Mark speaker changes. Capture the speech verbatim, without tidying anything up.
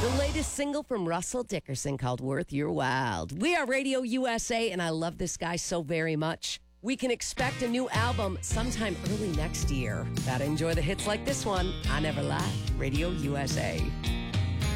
Speaker 1: The latest single from Russell Dickerson called Worth Your Wild. We are Radio U S A, and I love this guy so very much. We can expect a new album sometime early next year. Gotta enjoy the hits like this one. I Never Lie. Radio U S A.